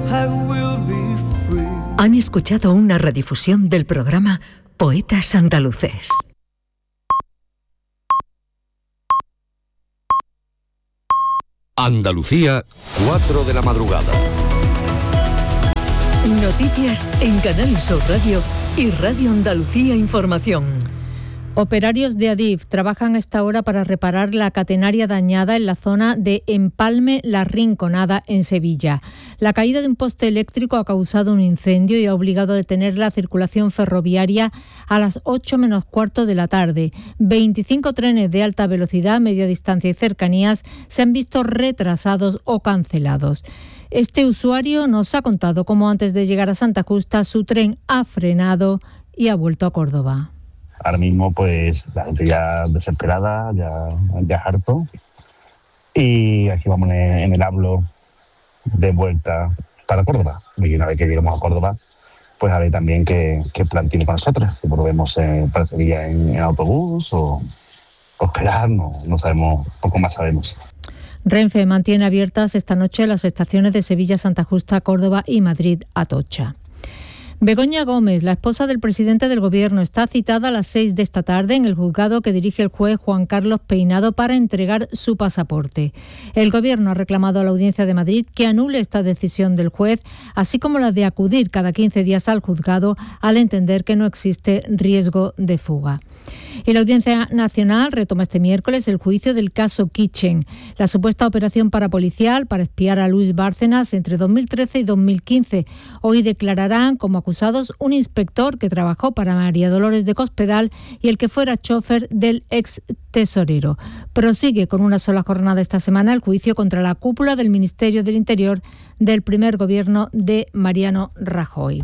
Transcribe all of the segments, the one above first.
I will be free. Han escuchado una redifusión del programa Poetas Andaluces. Andalucía, 4 de la madrugada. Noticias en Canal Sur Radio y Radio Andalucía Información. Operarios de Adif trabajan a esta hora para reparar la catenaria dañada en la zona de Empalme La Rinconada, en Sevilla. La caída de un poste eléctrico ha causado un incendio y ha obligado a detener la circulación ferroviaria a las 8 menos cuarto de la tarde. 25 trenes de alta velocidad, media distancia y cercanías se han visto retrasados o cancelados. Este usuario nos ha contado cómo antes de llegar a Santa Justa su tren ha frenado y ha vuelto a Córdoba. Ahora mismo pues la gente ya desesperada, ya harto, y aquí vamos en el hablo de vuelta para Córdoba. Y una vez que lleguemos a Córdoba, pues a ver también qué plan tiene para nosotros, si volvemos para Sevilla en autobús o esperar, no sabemos, poco más sabemos. Renfe mantiene abiertas esta noche las estaciones de Sevilla, Santa Justa, Córdoba y Madrid, Atocha. Begoña Gómez, la esposa del presidente del Gobierno, está citada a las 6 de esta tarde en el juzgado que dirige el juez Juan Carlos Peinado para entregar su pasaporte. El Gobierno ha reclamado a la Audiencia de Madrid que anule esta decisión del juez, así como la de acudir cada 15 días al juzgado al entender que no existe riesgo de fuga. Y la Audiencia Nacional retoma este miércoles el juicio del caso Kitchen, la supuesta operación parapolicial para espiar a Luis Bárcenas entre 2013 y 2015. Hoy declararán como acusados un inspector que trabajó para María Dolores de Cospedal y el que fuera chofer del ex tesorero. Prosigue con una sola jornada esta semana el juicio contra la cúpula del Ministerio del Interior del primer gobierno de Mariano Rajoy.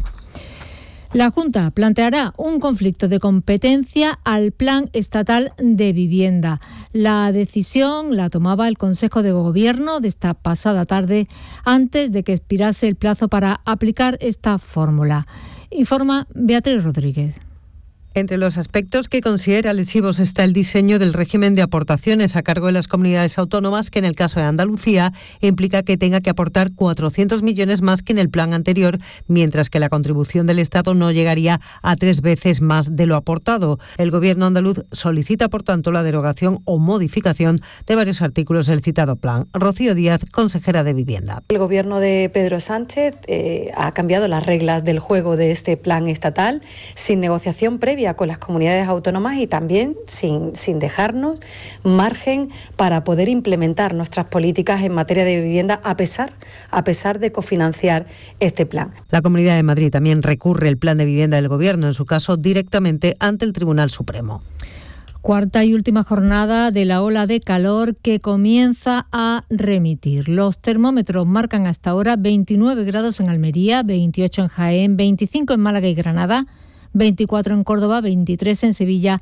La Junta planteará un conflicto de competencia al Plan Estatal de Vivienda. La decisión la tomaba el Consejo de Gobierno de esta pasada tarde, antes de que expirase el plazo para aplicar esta fórmula. Informa Beatriz Rodríguez. Entre los aspectos que considera lesivos está el diseño del régimen de aportaciones a cargo de las comunidades autónomas, que en el caso de Andalucía implica que tenga que aportar 400 millones más que en el plan anterior, mientras que la contribución del Estado no llegaría a 3 veces más de lo aportado. El Gobierno andaluz solicita, por tanto, la derogación o modificación de varios artículos del citado plan. Rocío Díaz, consejera de Vivienda. El Gobierno de Pedro Sánchez ha cambiado las reglas del juego de este plan estatal sin negociación previa con las comunidades autónomas y también sin dejarnos margen para poder implementar nuestras políticas en materia de vivienda a pesar de cofinanciar este plan. La Comunidad de Madrid también recurre el plan de vivienda del Gobierno, en su caso directamente ante el Tribunal Supremo. Cuarta y última jornada de la ola de calor que comienza a remitir. Los termómetros marcan hasta ahora 29 grados en Almería, 28 en Jaén, 25 en Málaga y Granada, 24 en Córdoba, 23 en Sevilla,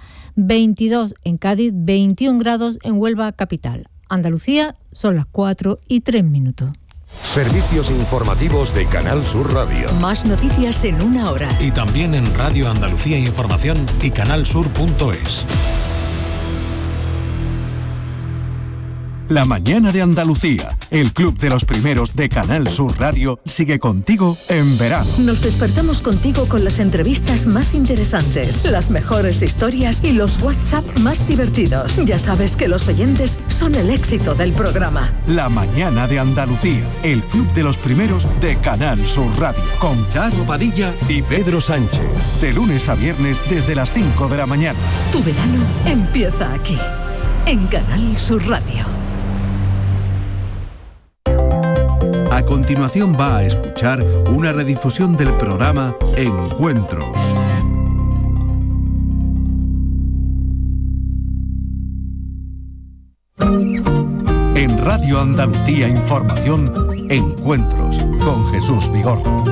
22 en Cádiz, 21 grados en Huelva capital. Andalucía, son las 4:03. Servicios informativos de Canal Sur Radio. Más noticias en una hora. Y también en Radio Andalucía Información y canalsur.es. La mañana de Andalucía, el club de los primeros de Canal Sur Radio, sigue contigo en verano. Nos despertamos contigo con las entrevistas más interesantes, las mejores historias y los WhatsApp más divertidos. Ya sabes que los oyentes son el éxito del programa. La mañana de Andalucía, el club de los primeros de Canal Sur Radio, con Charo Padilla y Pedro Sánchez. De lunes a viernes desde las 5 de la mañana. Tu verano empieza aquí, en Canal Sur Radio. A continuación va a escuchar una redifusión del programa Encuentros. En Radio Andalucía Información, Encuentros con Jesús Vigorra.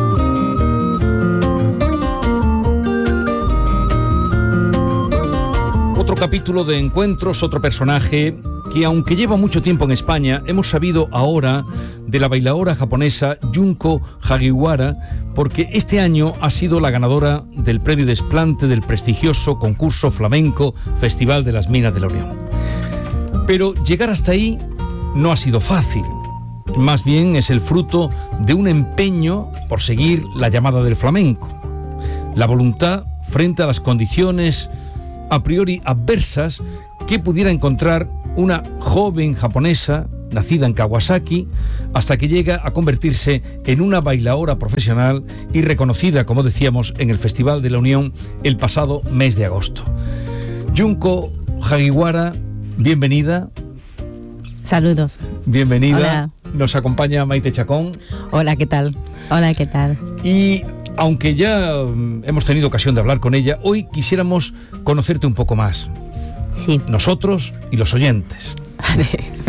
Otro capítulo de Encuentros, otro personaje que, aunque lleva mucho tiempo en España, hemos sabido ahora de la bailaora japonesa Junko Hagiwara, porque este año ha sido la ganadora del premio Desplante del prestigioso concurso flamenco Festival de las Minas de la Unión. Pero llegar hasta ahí no ha sido fácil. más bien es el fruto de un empeño por seguir la llamada del flamenco. La voluntad frente a las condiciones a priori adversas que pudiera encontrar una joven japonesa nacida en Kawasaki, hasta que llega a convertirse en una bailaora profesional y reconocida, como decíamos, en el Festival de la Unión el pasado mes de agosto. Junko Hagiwara, bienvenida. Saludos. Bienvenida. Hola. Nos acompaña Maite Chacón. Hola, ¿qué tal? Hola, ¿qué tal? Y aunque ya hemos tenido ocasión de hablar con ella, hoy quisiéramos conocerte un poco más. Sí. Nosotros y los oyentes. Vale.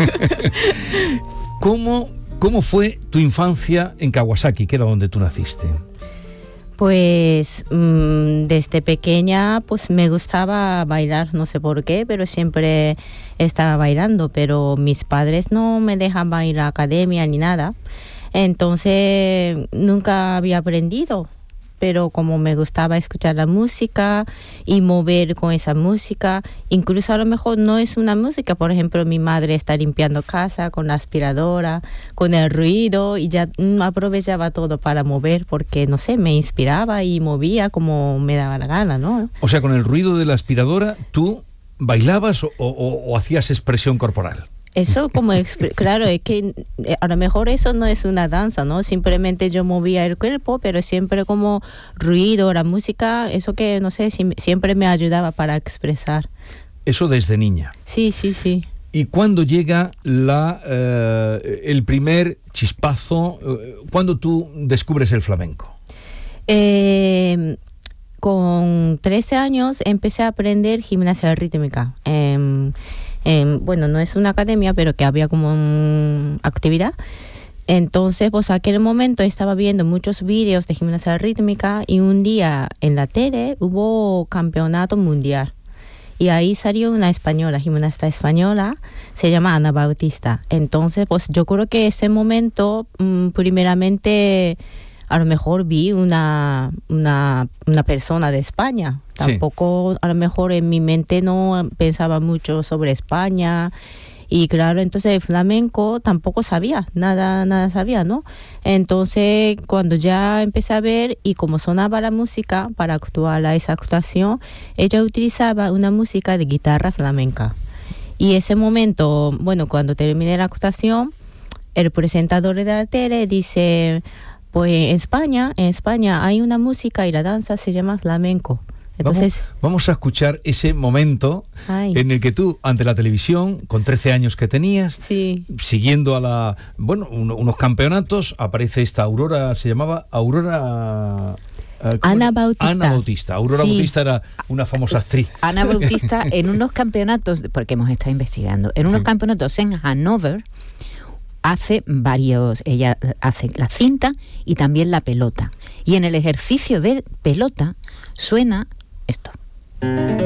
¿Cómo fue tu infancia en Kawasaki, que era donde tú naciste? Pues desde pequeña pues me gustaba bailar, no sé por qué, pero siempre estaba bailando, pero mis padres no me dejaban ir a la academia ni nada, entonces nunca había aprendido. Pero como me gustaba escuchar la música y mover con esa música, incluso a lo mejor no es una música, por ejemplo, mi madre está limpiando casa con la aspiradora, con el ruido, y ya aprovechaba todo para mover porque, no sé, me inspiraba y movía como me daba la gana, ¿no? O sea, con el ruido de la aspiradora, ¿tú bailabas o hacías expresión corporal? Eso como, claro, es que a lo mejor eso no es una danza, ¿no? Simplemente yo movía el cuerpo, pero siempre como ruido, la música, eso que, no sé, siempre me ayudaba para expresar. Eso desde niña. Sí, sí, sí. ¿Y cuándo llega el primer chispazo? ¿Cuándo tú descubres el flamenco? Con 13 años empecé a aprender gimnasia rítmica. Bueno, no es una academia, pero que había como una actividad. Entonces, pues a aquel momento estaba viendo muchos vídeos de gimnasia rítmica y un día en la tele hubo campeonato mundial. Y ahí salió una española, gimnasta española, se llama Ana Bautista. Entonces, pues yo creo que ese momento, primeramente, a lo mejor vi una persona de España. Tampoco, a lo mejor en mi mente no pensaba mucho sobre España. Y claro, entonces el flamenco tampoco sabía, nada sabía, ¿no? Entonces, cuando ya empecé a ver y como sonaba la música para actuar a esa actuación, ella utilizaba una música de guitarra flamenca. Y ese momento, bueno, cuando terminé la actuación, el presentador de la tele dice: pues en España hay una música y la danza se llama flamenco. Entonces, vamos a escuchar ese momento en el que tú, ante la televisión, con 13 años que tenías, sí, siguiendo a unos campeonatos, aparece esta Aurora, se llamaba Aurora... Ana Bautista. Ana Bautista. Aurora Bautista era una famosa actriz. Ana Bautista en unos campeonatos, porque hemos estado investigando, en unos campeonatos en Hannover, ella hace la cinta y también la pelota. Y en el ejercicio de pelota suena esto.